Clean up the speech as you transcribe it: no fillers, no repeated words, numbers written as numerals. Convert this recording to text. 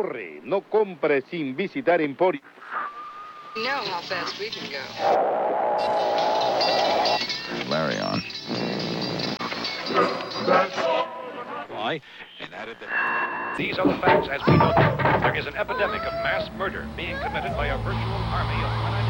Ahorre, no compre sin visitar Emporio. You know how fast we can go. Larry on. Why? And added that these are the facts as we know them. There is an epidemic of mass murder being committed by a virtual army of